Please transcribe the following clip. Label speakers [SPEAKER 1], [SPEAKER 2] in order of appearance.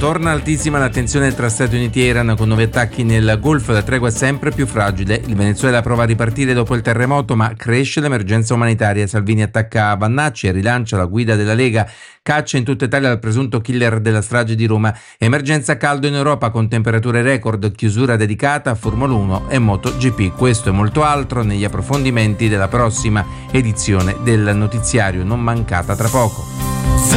[SPEAKER 1] Torna altissima la tensione tra Stati Uniti e Iran con nuovi attacchi nel Golfo, la tregua è sempre più fragile. Il Venezuela prova a ripartire dopo il terremoto, ma cresce l'emergenza umanitaria. Salvini attacca Vannacci e rilancia la guida della Lega. Caccia in tutta Italia al presunto killer della strage di Roma. Emergenza caldo in Europa con temperature record, chiusura dedicata a Formula 1 e MotoGP. Questo e molto altro negli approfondimenti della prossima edizione del notiziario, non mancata tra poco.